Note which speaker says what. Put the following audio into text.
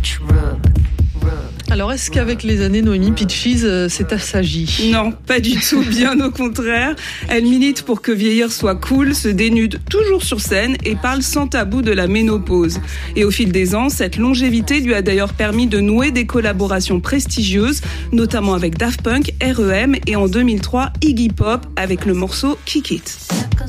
Speaker 1: Alors, est-ce qu'avec les années, Noémie Peaches s'est assagie ?
Speaker 2: Non, pas du tout, bien au contraire. Elle milite pour que vieillir soit cool, se dénude toujours sur scène et parle sans tabou de la ménopause. Et au fil des ans, cette longévité lui a d'ailleurs permis de nouer des collaborations prestigieuses, notamment avec Daft Punk, R.E.M. et en 2003, Iggy Pop avec le morceau Kick It.